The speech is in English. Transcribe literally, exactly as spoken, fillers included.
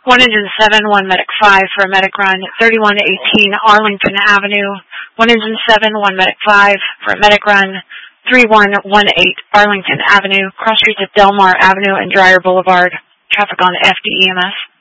one engine seven, one medic five for a medic run, thirty-one eighteen Arlington Avenue. one engine seven, one medic five for a medic run, thirty-one eighteen Arlington Avenue. Cross streets at Delmar Avenue and Dreyer Boulevard. Traffic on F D E M S.